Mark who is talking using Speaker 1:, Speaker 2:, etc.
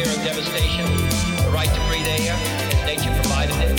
Speaker 1: fear of devastation, the right to breathe air as nature provided it,